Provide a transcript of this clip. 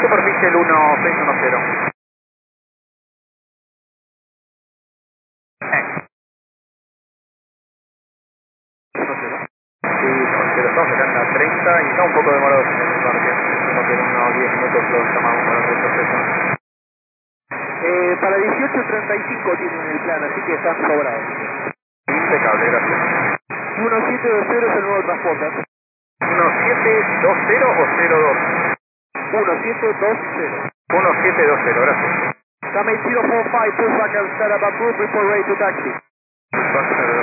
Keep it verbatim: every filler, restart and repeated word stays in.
Superficie el uno seis uno cero. Eh. uno cero. Sí, no, pero estamos acá en la treinta y está un poco demorado en el embarque. Como que en unos diez minutos lo llamamos para el proceso. Eh, para dieciocho treinta y cinco tienen el plan, así que están sobrados. Impecable, gracias. uno siete dos cero es el nuevo transporte. uno siete dos cero o cero dos? uno siete dos cero. uno siete dos cero, gracias. Come eight zero four five, push back and set up approved, report ready to taxi. Va a ser